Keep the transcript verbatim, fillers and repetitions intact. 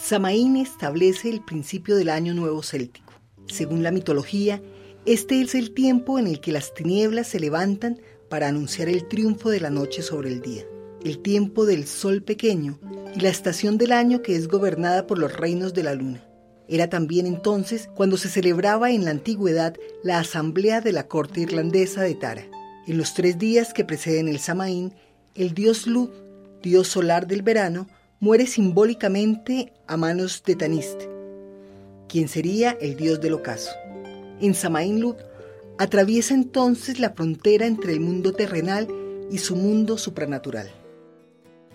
Samaín establece el principio del año nuevo céltico. Según la mitología, este es el tiempo en el que las tinieblas se levantan para anunciar el triunfo de la noche sobre el día, el tiempo del sol pequeño y la estación del año que es gobernada por los reinos de la luna. Era también entonces cuando se celebraba en la antigüedad la asamblea de la corte irlandesa de Tara. En los tres días que preceden el Samaín, el dios Lugh, dios solar del verano, muere simbólicamente a manos de Tanist, quien sería el dios del ocaso. En Samaín Lugh atraviesa entonces la frontera entre el mundo terrenal y su mundo supranatural.